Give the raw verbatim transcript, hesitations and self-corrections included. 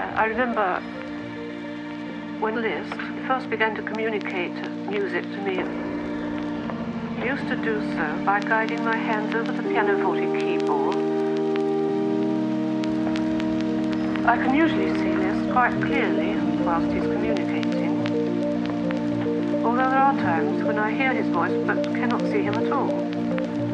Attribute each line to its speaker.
Speaker 1: I remember when Liszt first began to communicate music to me, he used to do so by guiding my hands over the pianoforte keyboard. I can usually see Liszt quite clearly whilst he's communicating, although there are times when I hear his voice but cannot see him at all.